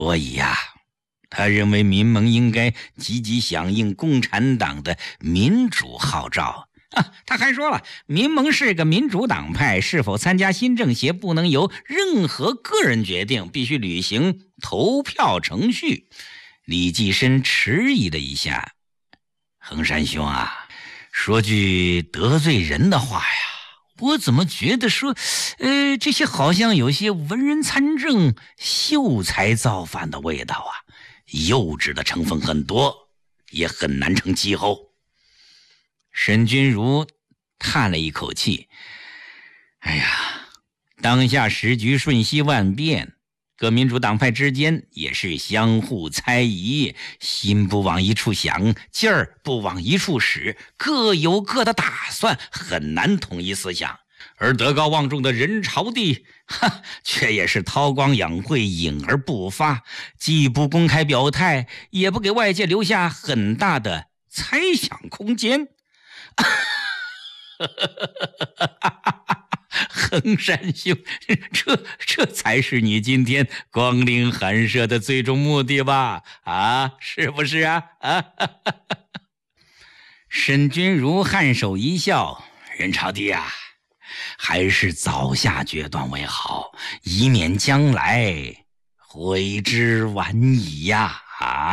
所以呀，他认为民盟应该积极响应共产党的民主号召。他还说了，民盟是个民主党派，是否参加新政协不能由任何个人决定，必须履行投票程序。李济深迟疑了一下，衡山兄啊，说句得罪人的话呀，我怎么觉得说这些好像有些文人参政秀才造反的味道啊，幼稚的成分很多，也很难成气候。沈钧儒叹了一口气，哎呀，当下时局瞬息万变，各民主党派之间也是相互猜疑，心不往一处想，劲儿不往一处使，各有各的打算，很难统一思想。而德高望重的任朝帝却也是韬光养晦，隐而不发，既不公开表态，也不给外界留下很大的猜想空间。衡山兄，这才是你今天光临寒舍的最终目的吧？是不是啊？沈钧儒颔首一笑，任朝帝啊，还是早下决断为好，以免将来悔之晚矣呀！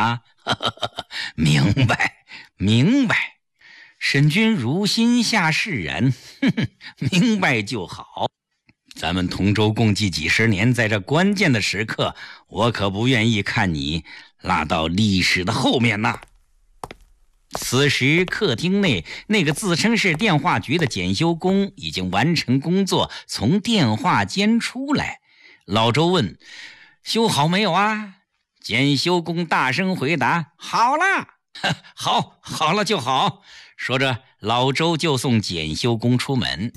明白。沈钧儒心下释然，明白就好。咱们同舟共济几十年，在这关键的时刻，我可不愿意看你落到历史的后面呐。此时客厅内那个自称是电话局的检修工已经完成工作，从电话间出来。老周问：修好没有啊？检修工大声回答：好了。好了就好。说着，老周就送检修工出门。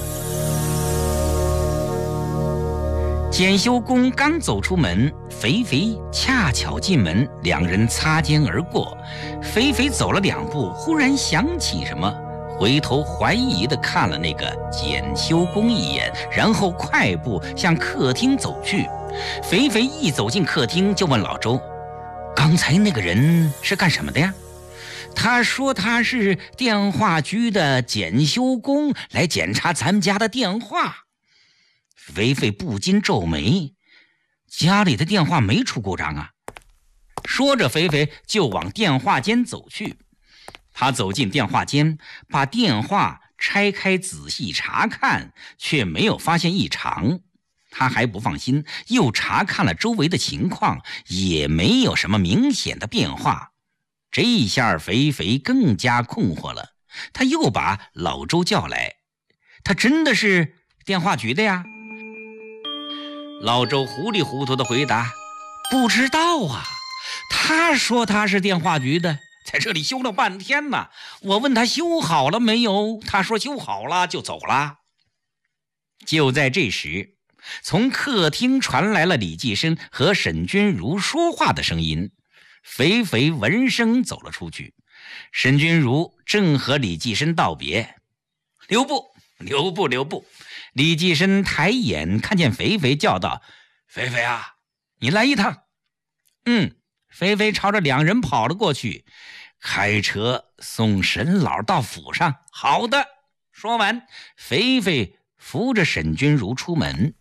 检修工刚走出门，肥肥恰巧进门，两人擦肩而过。肥肥走了2步，忽然想起什么，回头怀疑地看了那个检修工一眼，然后快步向客厅走去。肥肥一走进客厅，就问老周：刚才那个人是干什么的呀？他说他是电话局的检修工，来检查咱们家的电话。肥肥不禁皱眉，家里的电话没出故障啊。说着，肥肥就往电话间走去。他走进电话间，把电话拆开仔细查看，却没有发现异常。他还不放心，又查看了周围的情况，也没有什么明显的变化。这一下肥肥更加困惑了，他又把老周叫来：他真的是电话局的呀？老周糊里糊涂地回答：不知道啊，他说他是电话局的，在这里修了半天呢。我问他修好了没有，他说修好了就走了。就在这时，从客厅传来了李济深和沈钧儒说话的声音。肥肥闻声走了出去，沈钧儒正和李济深道别。留步！李济深抬眼看见肥肥，叫道：肥肥啊，你来一趟。肥肥朝着两人跑了过去。开车送沈老到府上。好的。说完，肥肥扶着沈钧儒出门。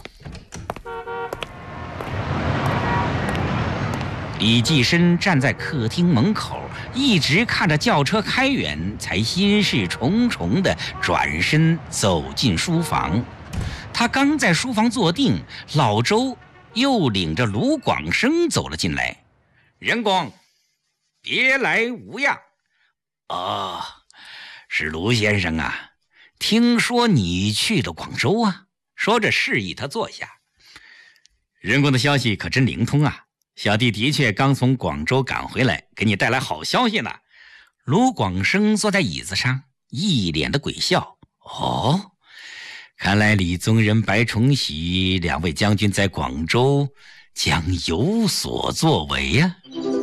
李济深站在客厅门口，一直看着轿车开远，才心事重重地转身走进书房。他刚在书房坐定，老周又领着卢广生走了进来。任公，别来无恙。是卢先生啊，听说你去了广州啊？说着示意他坐下。任公的消息可真灵通啊，小弟的确刚从广州赶回来，给你带来好消息呢。卢广生坐在椅子上，一脸的鬼笑。看来李宗仁、白崇禧两位将军在广州将有所作为呀。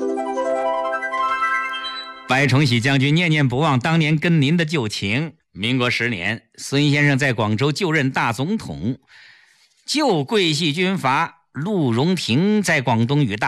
白崇禧将军念念不忘当年跟您的旧情。民国10年，孙先生在广州就任大总统，旧桂系军阀陆荣廷在广东与大